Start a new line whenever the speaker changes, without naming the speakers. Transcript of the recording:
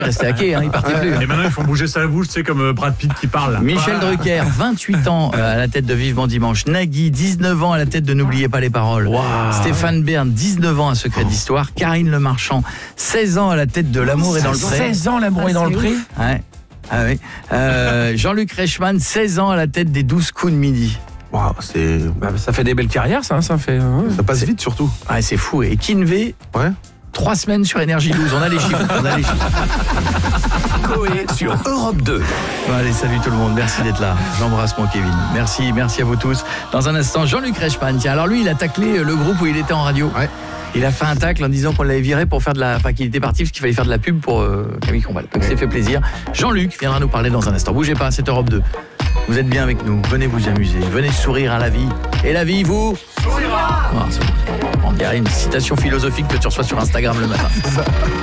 Restait à quai, il partait plus.
Et maintenant, ils font bouger sa bouche, c'est comme Brad Pitt qui parle. Là.
Michel Drucker, 28 ans à la tête de Vivement Dimanche. Nagui, 19 ans à la tête de N'oubliez pas les paroles.
Wow.
Stéphane Bern, 19 ans à Secret d'Histoire. Karine Le Marchand, 16 ans à la tête de L'amour est dans le pré.
16 ans, L'amour est dans le pré.
Ouais. Ah oui. Jean-Luc Reichmann, 16 ans à la tête des 12 coups de midi.
Wow,
Ça fait des belles carrières, ça fait.
ça passe vite surtout.
Ah, c'est fou. Et Kinvey,
Ouais.
3 semaines sur Énergie 12. On a les chiffres.
Coé sur Europe 2.
Bon, allez, salut tout le monde. Merci d'être là. J'embrasse mon Kevin. Merci à vous tous. Dans un instant, Jean-Luc Reichmann. Tiens, alors lui, il a taclé le groupe où il était en radio.
Ouais.
Il a fait un tacle en disant qu'on l'avait viré pour faire qu'il était parti parce qu'il fallait faire de la pub pour Camille Combal. Donc c'est fait plaisir. Jean-Luc viendra nous parler dans un instant. Bougez pas, c'est Europe 2. Vous êtes bien avec nous. Venez vous amuser. Venez sourire à la vie. Et la vie vous sourira. On dirait une citation philosophique que tu reçois sur Instagram le matin.